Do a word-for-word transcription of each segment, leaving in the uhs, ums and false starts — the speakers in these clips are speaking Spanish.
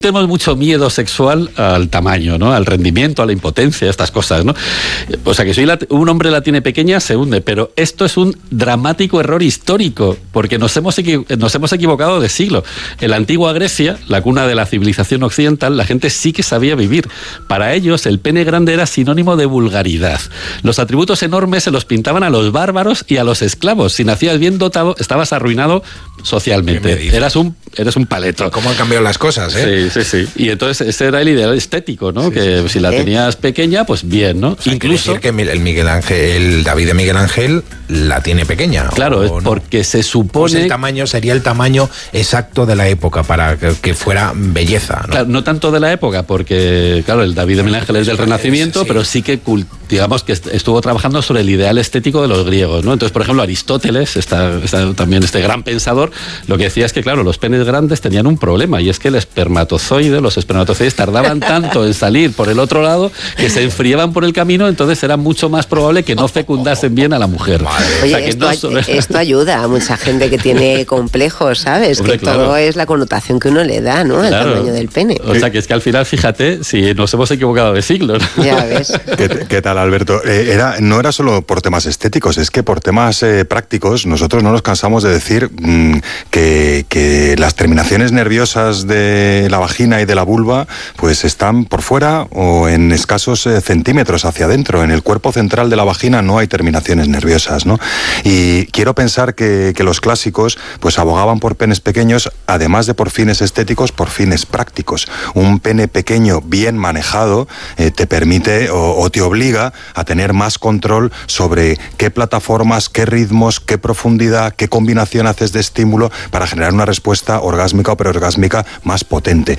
Tenemos mucho miedo sexual al tamaño, ¿no? Al rendimiento, a la impotencia, estas cosas, ¿no? O sea, que si un hombre la tiene pequeña, se hunde. Pero esto es un dramático error histórico, porque nos hemos, equi- nos hemos equivocado de siglo. En la antigua Grecia, la cuna de la civilización occidental, la gente sí que sabía vivir. Para ellos, el pene grande era sinónimo de vulgaridad. Los atributos enormes se los pintaban a los bárbaros y a los esclavos. Si nacías bien dotado, estabas arruinado socialmente. Eras un, eres un paleto. ¿Cómo han cambiado las cosas, eh? Sí, sí, sí. Y entonces ese era el ideal estético, ¿no? Sí, que sí, si la tenías pequeña, pues bien, ¿no? O sea, incluso decir que el Miguel Ángel, el David de Miguel Ángel la tiene pequeña. Claro, es no? porque se supone... Pues el tamaño sería el tamaño exacto de la época para que, que fuera belleza, ¿no? Claro, no tanto de la época, porque, claro, el David de Miguel Ángel es del Renacimiento, sí, pero sí que, digamos, que estuvo trabajando sobre el ideal estético de los griegos, ¿no? Entonces, por ejemplo, Aristóteles, está, está también este gran pensador, lo que decía es que, claro, los penes grandes tenían un problema, y es que el espermatozoide, los espermatozoides tardaban tanto en salir por el otro lado que se enfriaban por el camino, entonces era mucho más probable que no fecundasen bien a la mujer. Oye, o sea, que esto, no solo... esto ayuda a mucha gente que tiene complejos, ¿sabes? Hombre, que claro. todo es la connotación que uno le da, ¿no? Al claro. tamaño del pene. O sea, que es que al final, fíjate, si nos hemos equivocado de siglo, ¿no? Ya ves. ¿Qué, qué tal, Alberto? Eh, era, no era solo por temas estéticos, es que por temas eh, prácticos nosotros no nos cansamos de decir mmm, que, que las terminaciones nerviosas de la vagina y de la vulva pues están por fuera o en escasos eh, centímetros hacia adentro. En el cuerpo central de la vagina no hay terminaciones nerviosas, ¿no? Y quiero pensar que, que los clásicos pues abogaban por penes pequeños, además de por fines estéticos, por fines prácticos. Un pene pequeño bien manejado eh, te permite o, o te obliga a tener más control sobre qué plataformas, qué ritmos, qué profundidad, qué combinación haces de estímulo para generar una respuesta orgásmica o preorgásmica más potente.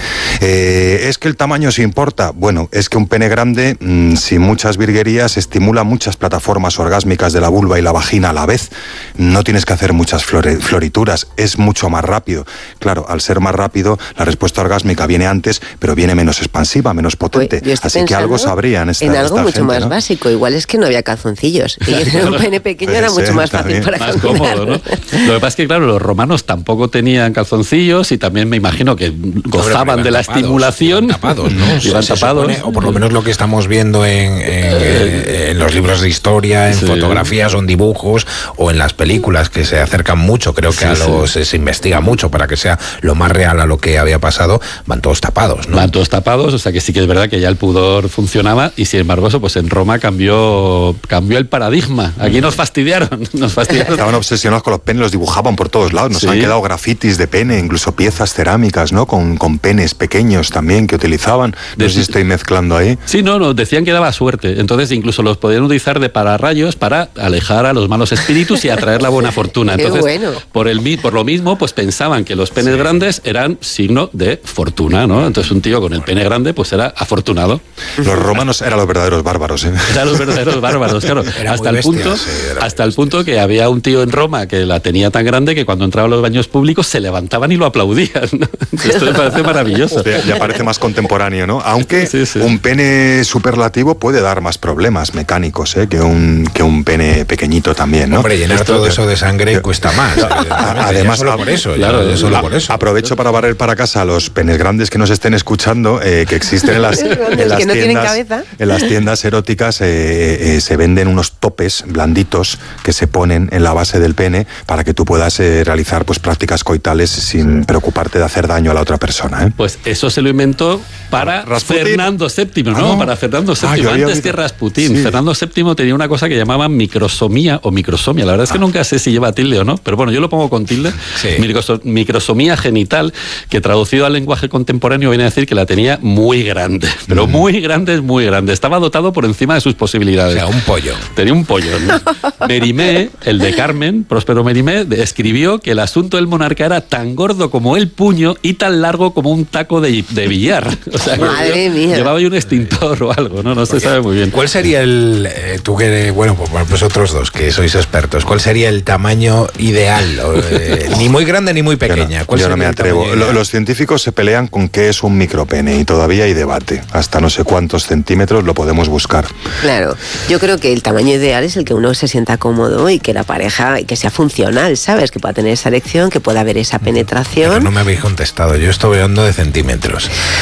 Eh, ¿Es que el tamaño se importa? Bueno, es que un pene grande, mmm, sin muchas virguerías, estimula muchas plataformas orgásmicas de la vulva y la vagina a la vez. No tienes que hacer muchas flore- florituras, es mucho más rápido. Claro, al ser más rápido, la respuesta orgásmica viene antes, pero viene menos expansiva, menos potente. Pues Así que algo sabrían esta en algo esta mucho gente, más ¿no? básico. Igual es que no había calzoncillos. Y en un pene pequeño era mucho más fácil para más caminar. cómodo, ¿no? Lo que pasa es que, claro, los romanos tampoco tenían calzoncillos y también me imagino que gozaban no, de la tapados, estimulación. Iban tapados, ¿no? Iban se tapados. Supone, o por lo menos lo que estamos viendo en, en, en, en los libros de historia, en sí. fotografías o en dibujos o en las películas que se acercan mucho, creo que sí, a los, sí. se, se investiga mucho para que sea lo más real a lo que había pasado, van todos tapados, ¿no? Van todos tapados, o sea que sí que es verdad que ya el pudor funcionaba y sin embargo eso pues en Roma cambió cambió el paradigma. Aquí nos fastidiaron, nos fastidiaron. Estaban obsesionados con los penes, los dibujaban por todos lados, nos sí. han quedado grafitis de pene, incluso piezas cerámicas, ¿no? Con, con penes pequeños también que utilizaban. No sé si estoy mezclando ahí. Sí, no, no, decían que daba suerte. Entonces incluso los podían utilizar de pararrayos para alejar a los malos espíritus y atraer la buena fortuna. Entonces, Qué bueno. por el por lo mismo, pues pensaban que los penes sí. grandes eran signo de fortuna, ¿no? Entonces un tío con el pene grande pues era afortunado. Los romanos eran los verdaderos bárbaros, ¿eh? Eran los verdaderos bárbaros, claro. Era hasta el bestia, punto, sí, hasta el punto que había un tío en Roma que la tenía tan grande que cuando entraba a los baños públicos se levantaban y lo aplaudían, ¿no? Esto me parece maravilloso. Ya parece más contemporáneo, ¿no? Aunque sí, sí. un pene superlativo puede dar más problemas mecánicos, ¿eh? que un que un pene pequeñito también, ¿no? Hombre, llenar Esto, todo eso de sangre yo, cuesta más. Además, solo por eso, claro, ya, solo a, por eso. Aprovecho para barrer para casa a los penes grandes que nos estén escuchando, eh, que existen en las, en las que no tiendas, cabeza. en las tiendas eróticas eh, eh, se venden unos topes blanditos que se ponen en la base del pene para que tú puedas eh, realizar pues prácticas coitales sin preocuparte de hacer daño a la otra persona, ¿eh? Pues eso se lo inventó para Rasputin. Fernando séptimo, ¿no? Ah, no. Para Fernando séptimo, ah, antes que Rasputín. Sí. Fernando séptimo tenía una cosa que llamaban microsomía o microsomia. La verdad es que ah. nunca sé si lleva tilde o no, pero bueno, yo lo pongo con tilde. Sí. Microsomía genital, que traducido al lenguaje contemporáneo viene a decir que la tenía muy grande, pero mm. muy grande, muy grande. Estaba dotado por encima de sus posibilidades. O sea, un pollo. Tenía un pollo, ¿no? Mérimée, el de Carmen, Próspero Mérimée, escribió que el asunto del monarca era tan gordo como el puño y tan largo como un taco de, de billar. O sea, madre mía. Llevaba ahí un extintor o algo, ¿no? No se sabe muy bien. ¿Cuál sería el, eh, tú que, bueno, pues vosotros dos que sois expertos, cuál sería el tamaño ideal? O, eh, ni muy grande ni muy pequeña. Yo no, yo no me atrevo. Los científicos se pelean con qué es un micropene y todavía hay debate. Hasta no sé cuántos centímetros lo podemos buscar. Claro, yo creo que el tamaño ideal es el que uno se sienta cómodo y que la pareja, y que sea funcional, ¿sabes? Que pueda tener esa erección, que pueda haber esa penetración penetración. Pero no me habéis contestado, yo estoy hablando de centímetros.